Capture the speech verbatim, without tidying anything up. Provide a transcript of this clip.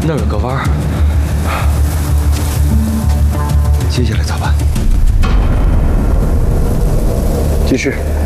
那儿有个弯儿，接下来咋办？ 继续。